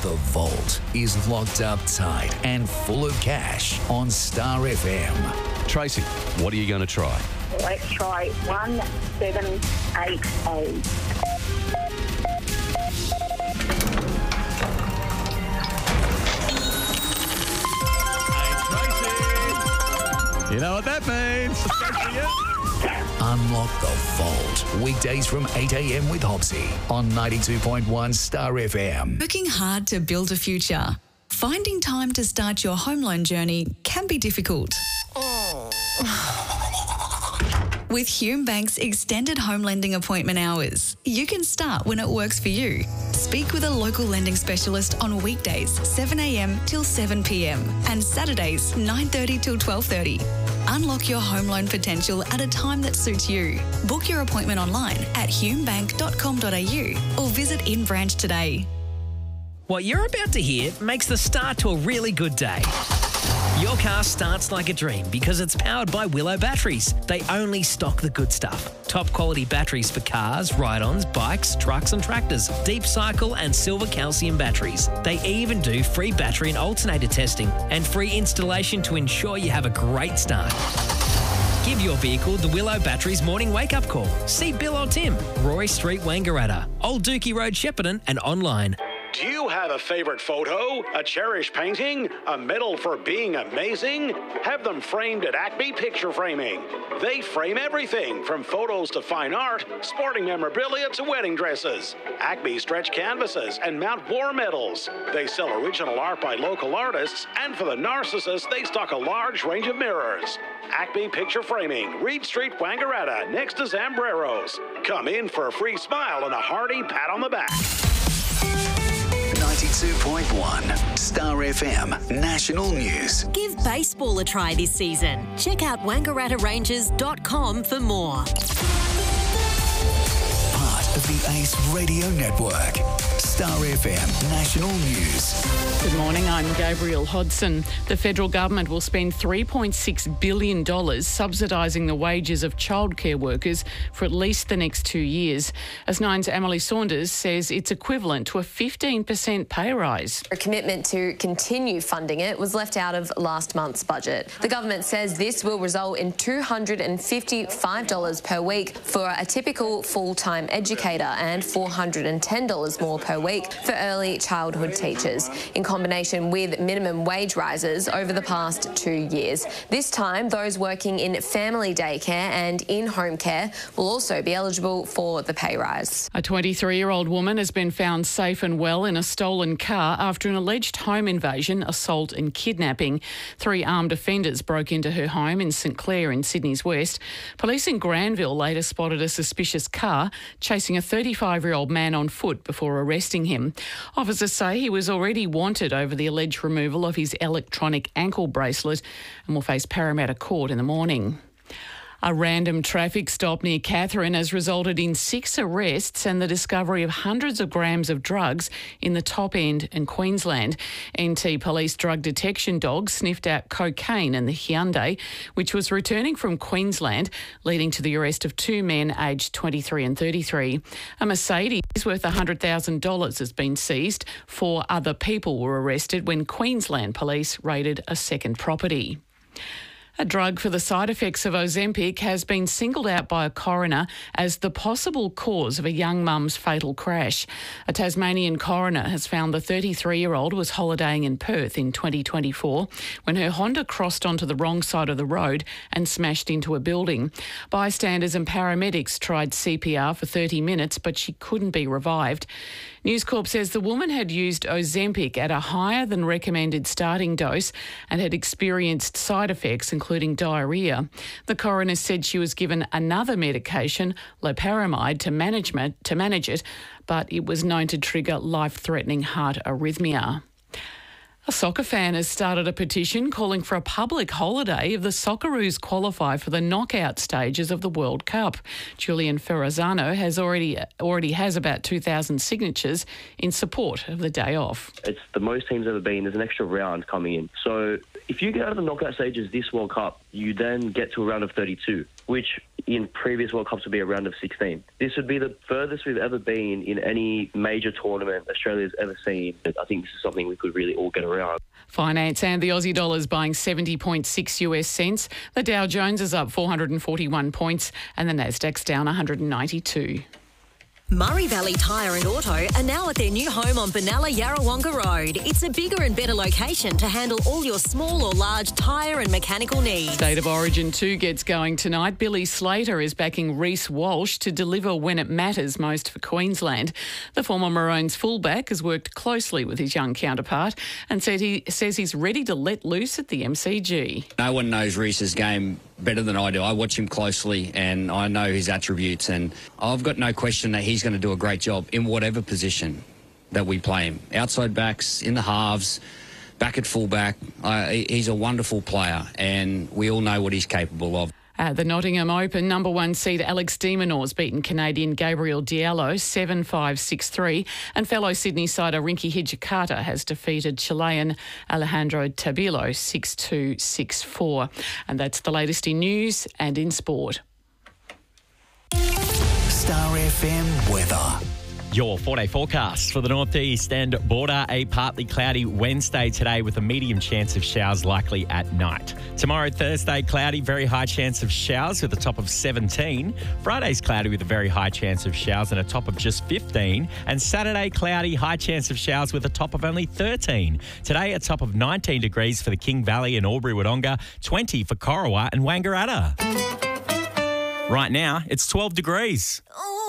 The Vault is locked up tight and full of cash on Star FM. Tracy, what are you going to try? Let's try 1788. You know what that means. Unlock the Vault. Weekdays from 8 a.m. with Hopsy on 92.1 Star FM. Working hard to build a future. Finding time to start your home loan journey can be difficult. With Hume Bank's extended home lending appointment hours, you can start when it works for you. Speak with a local lending specialist on weekdays 7 a.m. till 7 p.m. and Saturdays 9:30 till 12:30. Unlock your home loan potential at a time that suits you. Book your appointment online at humebank.com.au or visit in branch today. What you're about to hear makes the start to a really good day. Your car starts like a dream because it's powered by Willow Batteries. They only stock the good stuff. Top quality batteries for cars, ride-ons, bikes, trucks and tractors. Deep cycle and silver calcium batteries. They even do free battery and alternator testing and free installation to ensure you have a great start. Give your vehicle the Willow Batteries morning wake-up call. See Bill or Tim, Roy Street, Wangaratta, Old Dookie Road, Shepparton and online. Do you have a favourite photo, a cherished painting, a medal for being amazing? Have them framed at Acme Picture Framing. They frame everything from photos to fine art, sporting memorabilia to wedding dresses. Acme stretch canvases and mount war medals. They sell original art by local artists, and for the narcissists, they stock a large range of mirrors. Acme Picture Framing, Reed Street, Wangaratta, next to Zambreros. Come in for a free smile and a hearty pat on the back. 92.1 Star FM National News. Give baseball a try this season. Check out wangarattaranges.com for more. Part of the Ace Radio Network. Star FM National News. Good morning, I'm Gabrielle Hodson. The federal government will spend $3.6 billion subsidising the wages of childcare workers for at least the next 2 years. As Nine's Emily Saunders says it's equivalent to a 15% pay rise. A commitment to continue funding it was left out of last month's budget. The government says this will result in $255 per week for a typical full-time educator and $410 more per week for early childhood teachers, in combination with minimum wage rises over the past 2 years. This time, those working in family daycare and in-home care will also be eligible for the pay rise. A 23-year-old woman has been found safe and well in a stolen car after an alleged home invasion, assault and kidnapping. 3 armed offenders broke into her home in St Clair in Sydney's West. Police in Granville later spotted a suspicious car chasing a 35-year-old man on foot before arresting him. Officers say he was already wanted over the alleged removal of his electronic ankle bracelet and will face Parramatta Court in the morning. A random traffic stop near Katherine has resulted in 6 arrests and the discovery of hundreds of grams of drugs in the Top End in Queensland. NT Police drug detection dogs sniffed out cocaine in the Hyundai, which was returning from Queensland, leading to the arrest of 2 men aged 23 and 33. A Mercedes worth $100,000 has been seized. 4 other people were arrested when Queensland Police raided a second property. A drug for the side effects of Ozempic has been singled out by a coroner as the possible cause of a young mum's fatal crash. A Tasmanian coroner has found the 33-year-old was holidaying in Perth in 2024 when her Honda crossed onto the wrong side of the road and smashed into a building. Bystanders and paramedics tried CPR for 30 minutes, but she couldn't be revived. News Corp says the woman had used Ozempic at a higher than recommended starting dose and had experienced side effects, including diarrhoea. The coroner said she was given another medication, loperamide, to manage it, but it was known to trigger life-threatening heart arrhythmia. A soccer fan has started a petition calling for a public holiday if the Socceroos qualify for the knockout stages of the World Cup. Julian Ferrazzano already has about 2,000 signatures in support of the day off. It's the most teams ever been. There's an extra round coming in. So if you get out of the knockout stages this World Cup, you then get to a round of 32, which in previous World Cups would be a round of 16. This would be the furthest we've ever been in any major tournament Australia's ever seen. I think this is something we could really all get around. Finance and the Aussie dollar is buying 70.6 US cents. The Dow Jones is up 441 points and the Nasdaq's down 192. Murray Valley Tyre and Auto are now at their new home on Benalla Yarrawonga Road. It's a bigger and better location to handle all your small or large tyre and mechanical needs. State of Origin 2 gets going tonight. Billy Slater is backing Reece Walsh to deliver when it matters most for Queensland. The former Maroons fullback has worked closely with his young counterpart and says he's ready to let loose at the MCG. No one knows Reece's game better than I do. I watch him closely and I know his attributes, and I've got no question that he's going to do a great job in whatever position that we play him. Outside backs, in the halves, back at fullback. He's a wonderful player and we all know what he's capable of. At the Nottingham Open, number one seed Alex de Minaur's beaten Canadian Gabriel Diallo 7-5, 6-3, and fellow Sydney sider Rinky Hijikata has defeated Chilean Alejandro Tabilo 6-2, 6-4. And that's the latest in news and in sport. Star FM weather. Your 4-day forecast for the northeast and border. A partly cloudy Wednesday today with a medium chance of showers likely at night. Tomorrow, Thursday, cloudy, very high chance of showers with a top of 17. Friday's cloudy with a very high chance of showers and a top of just 15. And Saturday, cloudy, high chance of showers with a top of only 13. Today, a top of 19 degrees for the King Valley and Albury-Wodonga, 20 for Corowa and Wangaratta. Right now, it's 12 degrees. Oh.